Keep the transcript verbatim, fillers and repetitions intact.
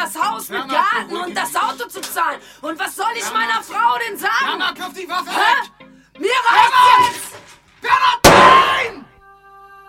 das Haus mit Garten und das Auto zu zahlen. Und was soll ich meiner Frau denn sagen? Mama, kauf die Waffe Hä? weg! Mira!